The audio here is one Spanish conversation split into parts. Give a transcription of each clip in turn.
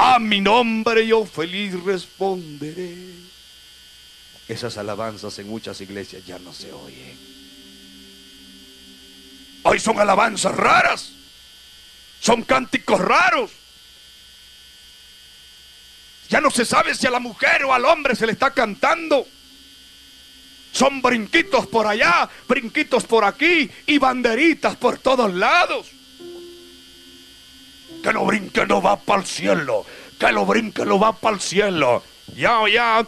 A mi nombre yo feliz responderé. Esas alabanzas en muchas iglesias ya no se oyen. Hoy son alabanzas raras. Son cánticos raros. Ya no se sabe si a la mujer o al hombre se le está cantando. Son brinquitos por allá, brinquitos por aquí y banderitas por todos lados. Que lo brinque no va para el cielo. Que lo brinque no va para el cielo. Ya, ya.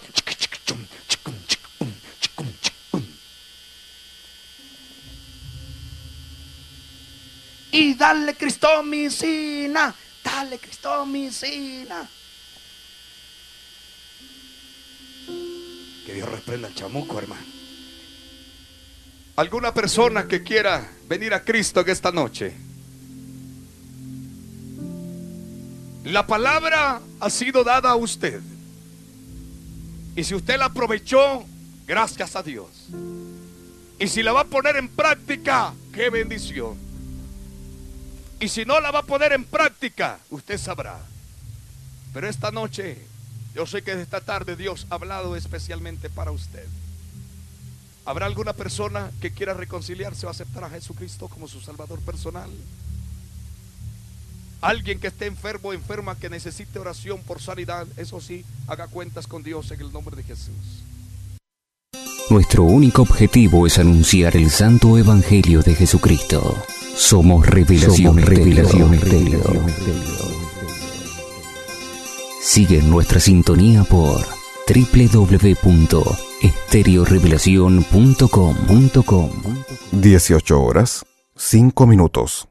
Y dale cristomicina. Dale cristomicina. Que Dios reprenda al chamuco, hermano. ¿Alguna persona que quiera venir a Cristo en esta noche? La palabra ha sido dada a usted. Y si usted la aprovechó, gracias a Dios. Y si la va a poner en práctica, qué bendición. Y si no la va a poner en práctica, usted sabrá. Pero esta noche, yo sé que esta tarde Dios ha hablado especialmente para usted. ¿Habrá alguna persona que quiera reconciliarse o aceptar a Jesucristo como su Salvador personal? Alguien que esté enfermo o enferma que necesite oración por sanidad, eso sí, haga cuentas con Dios en el nombre de Jesús. Nuestro único objetivo es anunciar el santo evangelio de Jesucristo. Somos Revelación Estéreo. Sigue nuestra sintonía por www.estereorevelacion.com. 18 horas, 5 minutos.